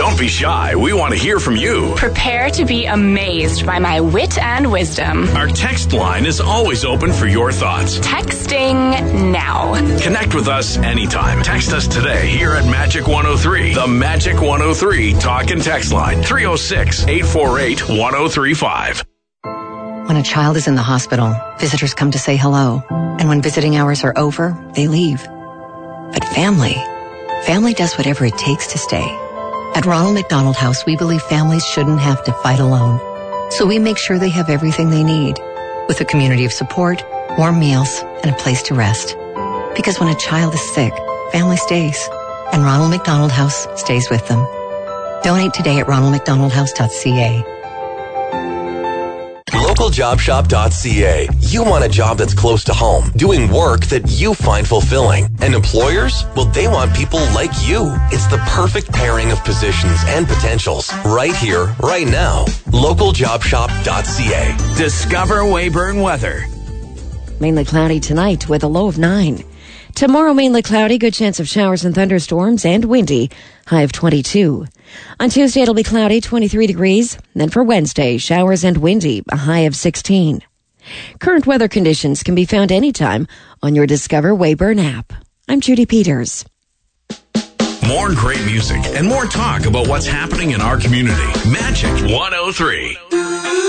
Don't be shy. We want to hear from you. Prepare to be amazed by my wit and wisdom. Our text line is always open for your thoughts. Texting now. Connect with us anytime. Text us today here at Magic 103. The Magic 103 talk and text line. 306-848-1035. When a child is in the hospital, visitors come to say hello. And when visiting hours are over, they leave. But family does whatever it takes to stay. At Ronald McDonald House, we believe families shouldn't have to fight alone. So we make sure they have everything they need, with a community of support, warm meals, and a place to rest. Because when a child is sick, family stays. And Ronald McDonald House stays with them. Donate today at ronaldmcdonaldhouse.ca. LocalJobShop.ca. You want a job that's close to home, doing work that you find fulfilling. And employers? Well, they want people like you. It's the perfect pairing of positions and potentials. Right here, right now. LocalJobShop.ca. Discover Weyburn weather. Mainly cloudy tonight with a low of 9. Tomorrow, mainly cloudy, good chance of showers and thunderstorms, and windy, high of 22. On Tuesday, it'll be cloudy, 23 degrees. Then for Wednesday, showers and windy, a high of 16. Current weather conditions can be found anytime on your Discover Weyburn app. I'm Judy Peters. More great music and more talk about what's happening in our community. Magic 103.